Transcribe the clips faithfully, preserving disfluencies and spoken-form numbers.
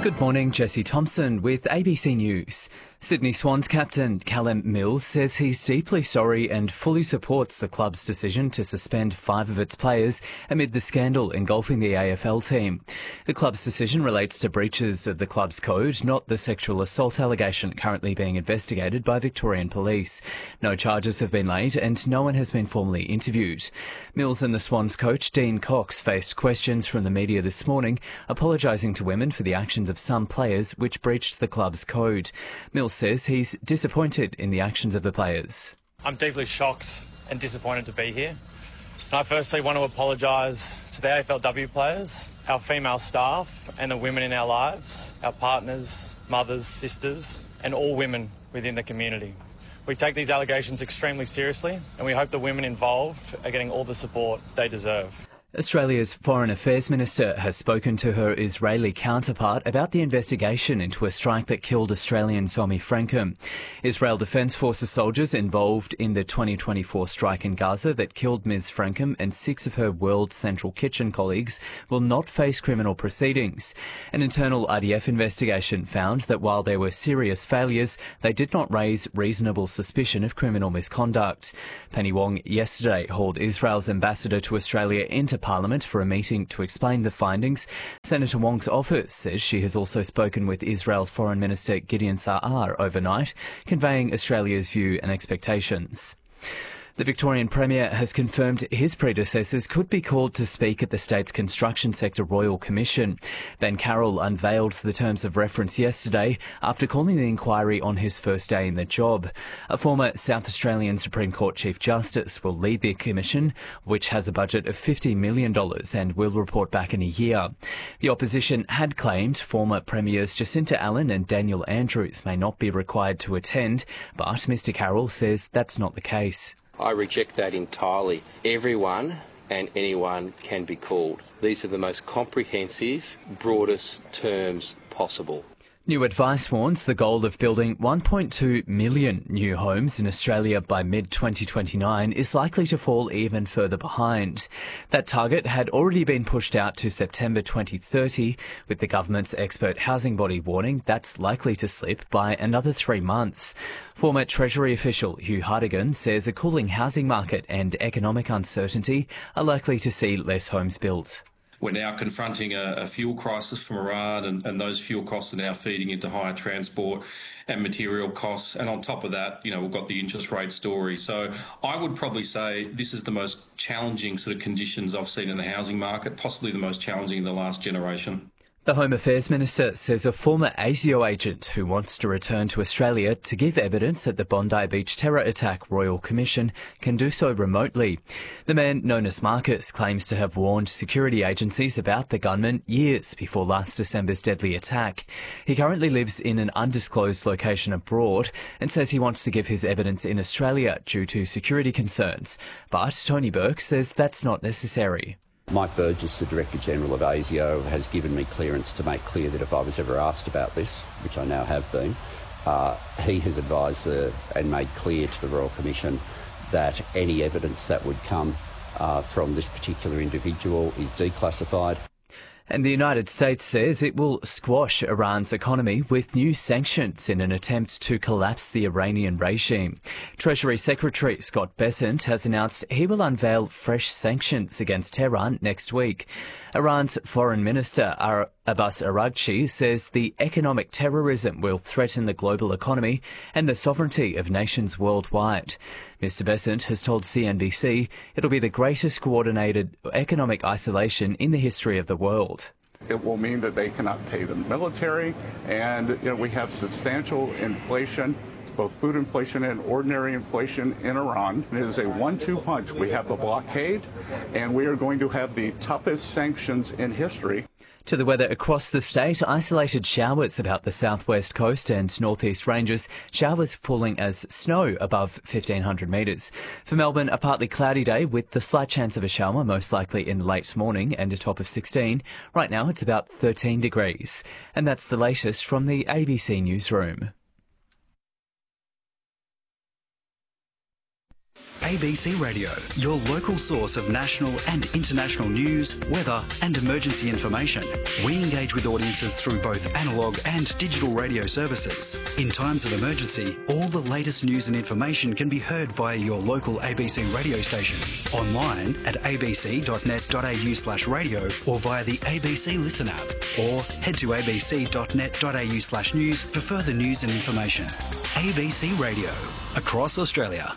Good morning, Jesse Thompson with A B C News. Sydney Swans captain Callum Mills says he's deeply sorry and fully supports the club's decision to suspend five of its players amid the scandal engulfing the A F L team. The club's decision relates to breaches of the club's code, not the sexual assault allegation currently being investigated by Victorian Police. No charges have been laid and no one has been formally interviewed. Mills and the Swans coach Dean Cox faced questions from the media this morning, apologising to women for the actions of some players which breached the club's code. Mills says he's disappointed in the actions of the players. I'm deeply shocked and disappointed to be here. And I firstly want to apologise to the A F L W players, our female staff and the women in our lives, our partners, mothers, sisters and all women within the community. We take these allegations extremely seriously and we hope the women involved are getting all the support they deserve. Australia's Foreign Affairs Minister has spoken to her Israeli counterpart about the investigation into a strike that killed Australian Zomi Frankum. Israel Defence Forces soldiers involved in the twenty twenty-four strike in Gaza that killed Miz Frankum and six of her World Central Kitchen colleagues will not face criminal proceedings. An internal I D F investigation found that while there were serious failures, they did not raise reasonable suspicion of criminal misconduct. Penny Wong yesterday hauled Israel's ambassador to Australia into Parliament for a meeting to explain the findings. Senator Wong's office says she has also spoken with Israel's Foreign Minister Gideon Sa'ar overnight, conveying Australia's view and expectations. The Victorian Premier has confirmed his predecessors could be called to speak at the state's Construction Sector Royal Commission. Ben Carroll unveiled the terms of reference yesterday after calling the inquiry on his first day in the job. A former South Australian Supreme Court Chief Justice will lead the commission, which has a budget of fifty million dollars and will report back in a year. The opposition had claimed former Premiers Jacinta Allen and Daniel Andrews may not be required to attend, but Mr Carroll says that's not the case. I reject that entirely. Everyone and anyone can be called. These are the most comprehensive, broadest terms possible. New advice warns the goal of building one point two million new homes in Australia by mid twenty twenty-nine is likely to fall even further behind. That target had already been pushed out to September twenty thirty, with the government's expert housing body warning that's likely to slip by another three months. Former Treasury official Hugh Hartigan says a cooling housing market and economic uncertainty are likely to see less homes built. We're now confronting a, a fuel crisis from Iran, and, and those fuel costs are now feeding into higher transport and material costs. And on top of that, you know, we've got the interest rate story. So I would probably say this is the most challenging sort of conditions I've seen in the housing market, possibly the most challenging in the last generation. The Home Affairs Minister says a former ASIO agent who wants to return to Australia to give evidence at the Bondi Beach terror attack Royal Commission can do so remotely. The man, known as Marcus, claims to have warned security agencies about the gunman years before last December's deadly attack. He currently lives in an undisclosed location abroad and says he wants to give his evidence in Australia due to security concerns. But Tony Burke says that's not necessary. Mike Burgess, the Director General of ASIO, has given me clearance to make clear that if I was ever asked about this, which I now have been, uh, he has advised uh, and made clear to the Royal Commission that any evidence that would come uh, from this particular individual is declassified. And the United States says it will squash Iran's economy with new sanctions in an attempt to collapse the Iranian regime. Treasury Secretary Scott Bessent has announced he will unveil fresh sanctions against Tehran next week. Iran's Foreign Minister Abbas Araghchi says the economic terrorism will threaten the global economy and the sovereignty of nations worldwide. Mister Bessent has told C N B C it'll be the greatest coordinated economic isolation in the history of the world. It will mean that they cannot pay the military, and you know, we have substantial inflation, both food inflation and ordinary inflation in Iran. It is a one two punch. We have the blockade, and we are going to have the toughest sanctions in history. To the weather across the state, isolated showers about the southwest coast and northeast ranges, showers falling as snow above fifteen hundred metres. For Melbourne, a partly cloudy day with the slight chance of a shower, most likely in the late morning, and a top of sixteen. Right now it's about thirteen degrees. And that's the latest from the A B C Newsroom. A B C Radio, your local source of national and international news, weather and emergency information. We engage with audiences through both analogue and digital radio services. In times of emergency, all the latest news and information can be heard via your local A B C radio station, online at abc.net.au slash radio or via the A B C Listen app, or head to abc.net.au slash news for further news and information. A B C Radio, across Australia.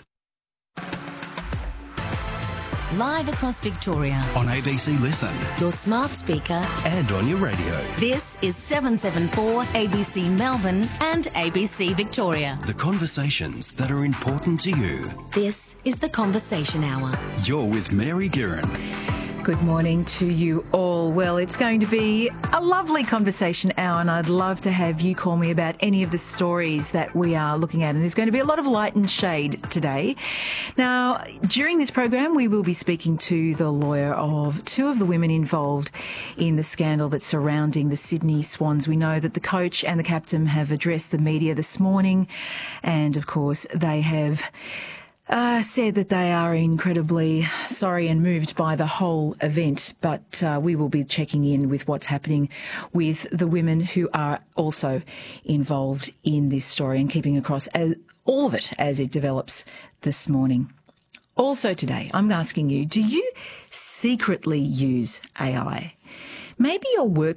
Live across Victoria. On A B C Listen. Your smart speaker. And on your radio. This is seven seven four A B C Melbourne and A B C Victoria. The conversations that are important to you. This is the Conversation Hour. You're with Mary Guerin. Good morning to you all. Well, it's going to be a lovely conversation hour, and I'd love to have you call me about any of the stories that we are looking at. And there's going to be a lot of light and shade today. Now, during this program, we will be speaking to the lawyer of two of the women involved in the scandal that's surrounding the Sydney Swans. We know that the coach and the captain have addressed the media this morning, and of course, they have Uh, said that they are incredibly sorry and moved by the whole event, but uh, we will be checking in with what's happening with the women who are also involved in this story and keeping across as, all of it as it develops this morning. Also today, I'm asking you, do you secretly use A I? Maybe your work